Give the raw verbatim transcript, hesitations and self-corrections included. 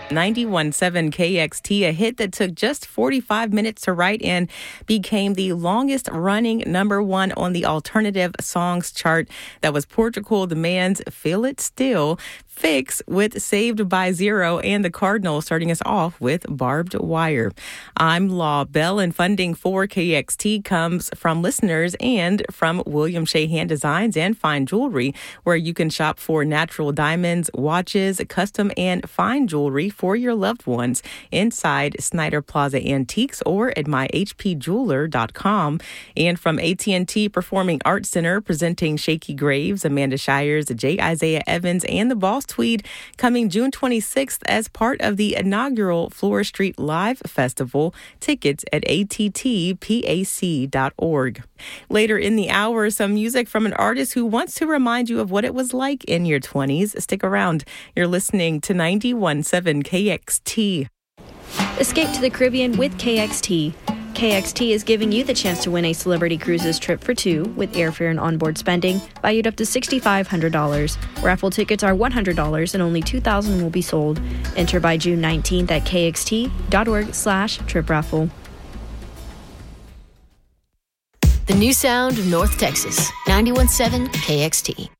ninety-one point seven K X T, a hit that took just forty-five minutes to write and became the longest running number one on the alternative songs chart. That was Portugal the Man's Feel It Still, Fix with Saved by Zero, and the Cardinals starting us off with Barbed Wire. I'm Law Bell, and funding for K X T comes from listeners and from William Shea Hand Designs and Fine Jewelry, where you can shop for natural diamonds, watches, custom and fine jewelry for your loved ones inside Snyder Plaza Antiques or at my h p jeweler dot com. And from A T and T Performing Arts Center, presenting Shaky Graves, Amanda Shires, J. Isaiah Evans, and the Boss Tweed, coming June twenty-sixth as part of the inaugural Flora Street Live Festival. Tickets at a t t pac dot org. Later in the hour, some music from an artist who wants to remind you of what it was like in your twenties. Stick around. You're listening to ninety-one point seven K X T. Escape to the Caribbean with K X T. K X T is giving you the chance to win a Celebrity Cruises trip for two with airfare and onboard spending valued up to six thousand five hundred dollars. Raffle tickets are one hundred dollars and only two thousand will be sold. Enter by June nineteenth at k x t dot org slash trip raffle. The new sound of North Texas, ninety-one point seven K X T.